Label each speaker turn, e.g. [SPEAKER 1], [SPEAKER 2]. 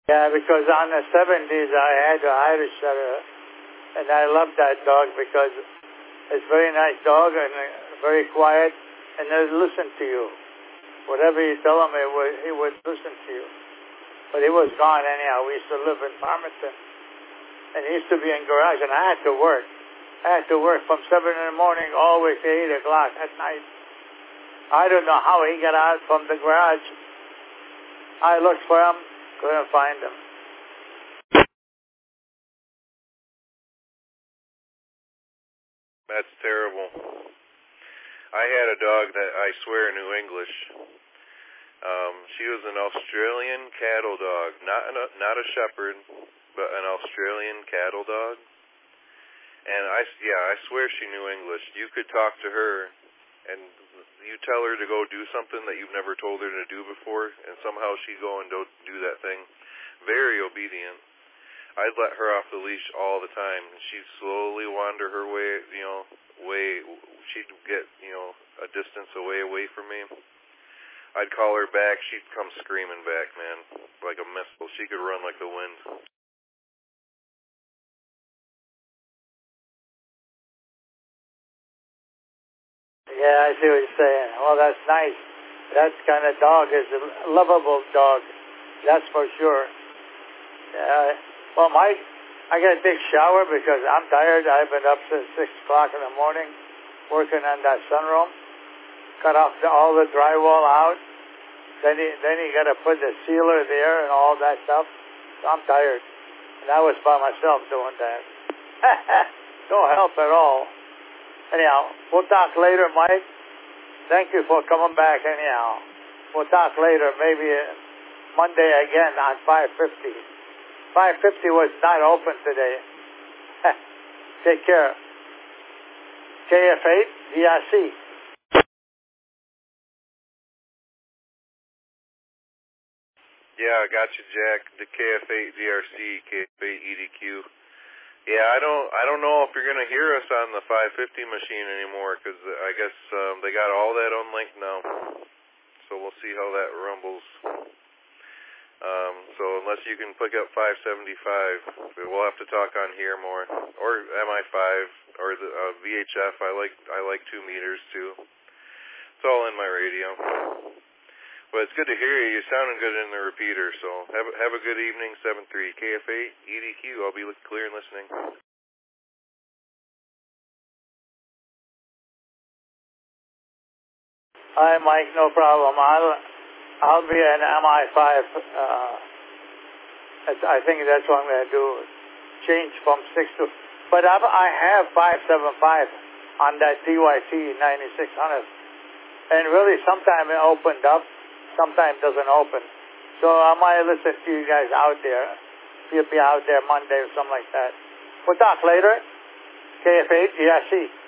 [SPEAKER 1] Yeah, because on the 70s I had an Irish setter, and I loved that dog because it's a very nice dog and very quiet, and they'll listen to you. Whatever you tell him, he would listen to you. But he was gone anyhow. We used to live in Farmington, and he used to be in garage, and I had to work. I had to work from 7 in the morning all the way to 8 o'clock at night. I don't know how he got out from the garage. I looked for him, couldn't find him.
[SPEAKER 2] That's terrible. I had a dog that I swear knew English. She was an Australian cattle dog, not a shepherd, but an Australian cattle dog. And I swear she knew English. You could talk to her, and you tell her to go do something that you've never told her to do before, and somehow she'd go and do that thing. Very obedient. I'd let her off the leash all the time, and she'd slowly wander her way, she'd get, a distance away from me. I'd call her back, she'd come screaming back, man, like a missile. She could run like the wind.
[SPEAKER 1] Yeah, I see what you're saying. Well, that's nice. That kind of dog is a lovable dog. That's for sure. Well, Mike, I got to take a shower because I'm tired. I've been up since 6 o'clock in the morning working on that sunroom. Cut off all the drywall out. Then you got to put the sealer there and all that stuff. So I'm tired. And I was by myself doing that. No help at all. Anyhow, we'll talk later, Mike. Thank you for coming back anyhow. We'll talk later, maybe Monday again on 550. 550 was not open today. Take care. KF8, DRC.
[SPEAKER 2] Yeah, I got you, Jack. The KF8 DRC, KF8 EDQ. Yeah, I don't know if you're gonna hear us on the 550 machine anymore, because I guess they got all that unlinked now. So we'll see how that rumbles. So unless you can pick up 575, we'll have to talk on here more, or MI5, or the VHF. I like 2 meters too. It's all in my radio. But it's good to hear you. You're sounding good in the repeater. So have a good evening. 7-3 KF8 EDQ. I'll be clear and listening.
[SPEAKER 1] Hi, Mike. No problem. I'll be an MI5. I think that's what I'm going to do. Change from 6 to... But I have 575 on that DYT 9600. And really, sometime it opened up. Sometimes doesn't open. So I might listen to you guys out there. You'll be out there Monday or something like that. We'll talk later. KF8, DRC.